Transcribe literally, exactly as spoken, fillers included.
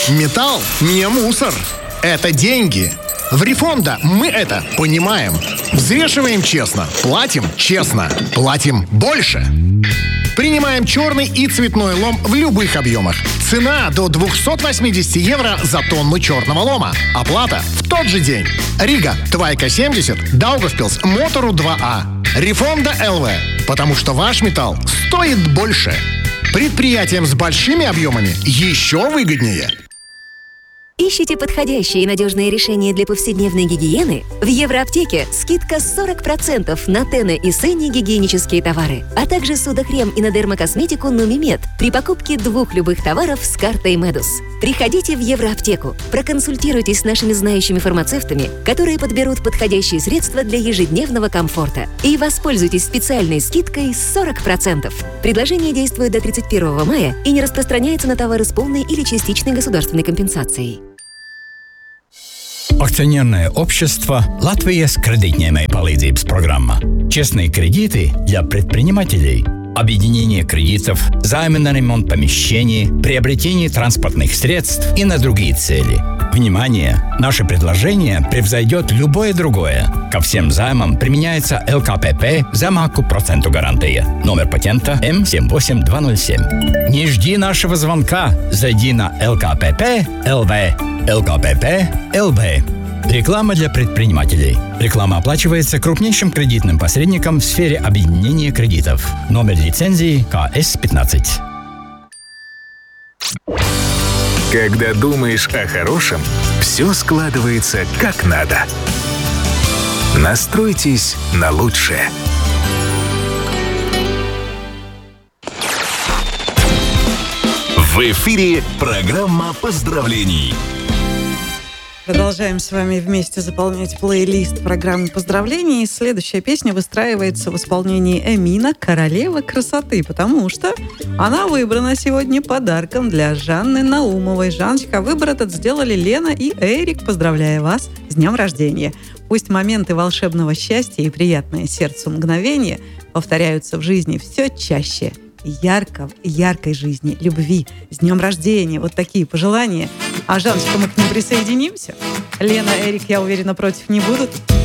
Металл не мусор. Это деньги. В Рифонда мы это понимаем. Взвешиваем честно, платим честно, платим больше. Принимаем черный и цветной лом в любых объемах. Цена до двести восемьдесят евро за тонну черного лома. Оплата в тот же день. Рига, Твайка семьдесят, Даугавпилс, Мотору два А. Рифонда эл ви. Потому что ваш металл стоит больше. Предприятиям с большими объемами еще выгоднее. Ищите подходящие и надежные решения для повседневной гигиены? В Евроаптеке скидка сорок процентов на Тене и Сенни гигиенические товары, а также судохрем и на дермокосметику Нумимед при покупке двух любых товаров с картой Медус. Приходите в Евроаптеку, проконсультируйтесь с нашими знающими фармацевтами, которые подберут подходящие средства для ежедневного комфорта, и воспользуйтесь специальной скидкой сорок процентов. Предложение действует до тридцать первого мая и не распространяется на товары с полной или частичной государственной компенсацией. Акционерное общество «Латвijas кредитņēmēju palīdzības программа». Честные кредиты для предпринимателей. Объединение кредитов, займы на ремонт помещений, приобретение транспортных средств и на другие цели. Внимание! Наше предложение превзойдет любое другое. Ко всем займам применяется эл ка пэ пэ замаку проценту гарантия. Номер патента эм семь восемь два ноль семь. Не жди нашего звонка. Зайди на эл ка пэ пэ точка эл ви. эл ка пэ пэ точка эл ви. Реклама для предпринимателей. Реклама оплачивается крупнейшим кредитным посредником в сфере объединения кредитов. Номер лицензии ка эс пятнадцать. Когда думаешь о хорошем, все складывается как надо. Настройтесь на лучшее. В эфире программа поздравлений. Продолжаем с вами вместе заполнять плейлист программы поздравлений. Следующая песня выстраивается в исполнении Эмина «Королева красоты», потому что она выбрана сегодня подарком для Жанны Наумовой. Жанночка, выбор этот сделали Лена и Эрик. Поздравляю вас с днем рождения. Пусть моменты волшебного счастья и приятное сердцу мгновения повторяются в жизни все чаще. Ярко, яркой жизни, любви, с днем рождения. Вот такие пожелания. А Жанночка, мы к ним присоединимся. Лена, Эрик, я уверена, против не будут.